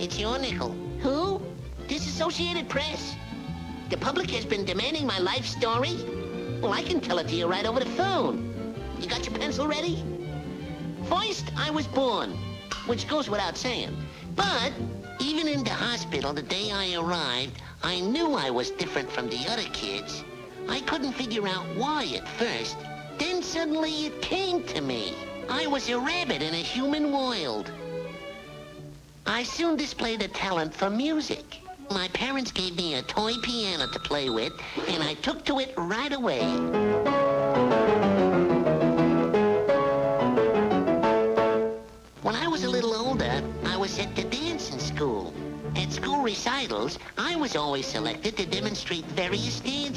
It's your nickel. Who? Disassociated Press. The public has been demanding my life story. Well, I can tell it to you right over the phone. You got your pencil ready? First, I was born, which goes without saying. But even in the hospital the day I arrived, I knew I was different from the other kids. I couldn't figure out why at first. Then suddenly it came to me. I was a rabbit in a human world. I soon displayed a talent for music. My parents gave me a toy piano to play with, and I took to it right away. When I was a little older, I was sent to dancing school. At school recitals, I was always selected to demonstrate various dances.